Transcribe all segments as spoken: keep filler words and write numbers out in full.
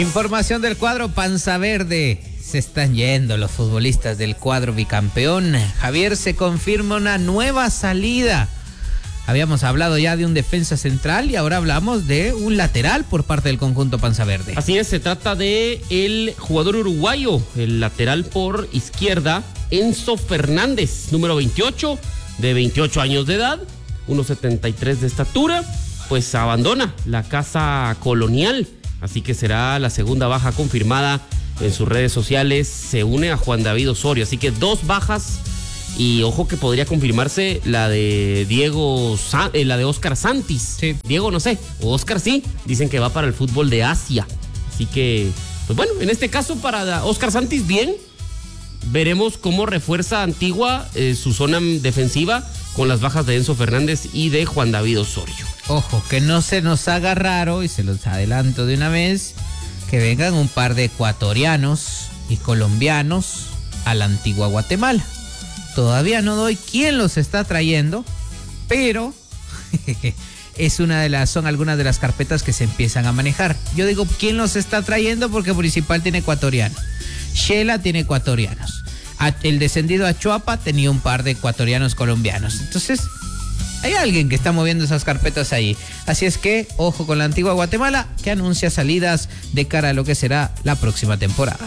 Información del cuadro Panza Verde. Se están yendo los futbolistas del cuadro bicampeón. Javier, se confirma una nueva salida. Habíamos hablado ya de un defensa central y ahora hablamos de un lateral por parte del conjunto Panza Verde. Así es, se trata de el jugador uruguayo, el lateral por izquierda, Enzo Fernández, número veintiocho, de veintiocho años de edad, uno setenta y tres de estatura, pues abandona la casa colonial, así que será la segunda baja confirmada en sus redes sociales. Se une a Juan David Osorio, así que dos bajas. Y ojo que podría confirmarse la de Diego, Sa- eh, la de Oscar Santis. Sí. Diego no sé, o Oscar sí, dicen que va para el fútbol de Asia. Así que, pues bueno, en este caso para Oscar Santis, bien. Veremos cómo refuerza Antigua eh, su zona defensiva con las bajas de Enzo Fernández y de Juan David Osorio. Ojo, que no se nos haga raro, y se los adelanto de una vez, que vengan un par de ecuatorianos y colombianos a la Antigua Guatemala. Todavía no doy quién los está trayendo, pero es una de las, son algunas de las carpetas que se empiezan a manejar. Yo digo quién los está trayendo porque Municipal tiene ecuatoriano, Shela tiene ecuatorianos, el descendido a Chuapa tenía un par de ecuatorianos colombianos. Entonces hay alguien que está moviendo esas carpetas ahí. Así es que ojo con la Antigua Guatemala, que anuncia salidas de cara a lo que será la próxima temporada.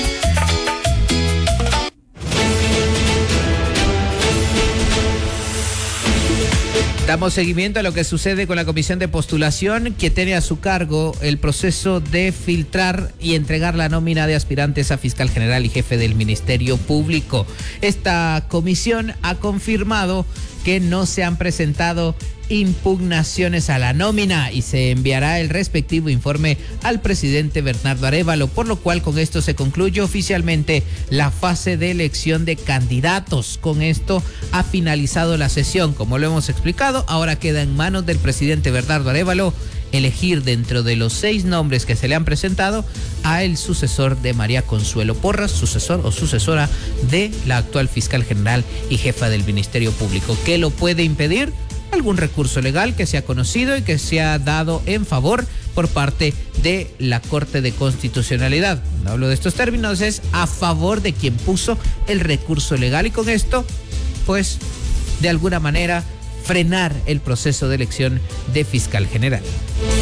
Damos seguimiento a lo que sucede con la comisión de postulación, que tiene a su cargo el proceso de filtrar y entregar la nómina de aspirantes a fiscal general y jefe del Ministerio Público. Esta comisión ha confirmado que no se han presentado impugnaciones a la nómina y se enviará el respectivo informe al presidente Bernardo Arévalo, por lo cual con esto se concluye oficialmente la fase de elección de candidatos. Con esto ha finalizado la sesión, como lo hemos explicado. Ahora queda en manos del presidente Bernardo Arévalo elegir dentro de los seis nombres que se le han presentado a el sucesor de María Consuelo Porras, sucesor o sucesora de la actual fiscal general y jefa del Ministerio Público. ¿Qué lo puede impedir? Algún recurso legal que se ha conocido y que se ha dado en favor por parte de la Corte de Constitucionalidad. Cuando hablo de estos términos es a favor de quien puso el recurso legal, y con esto, pues, de alguna manera frenar el proceso de elección de fiscal general.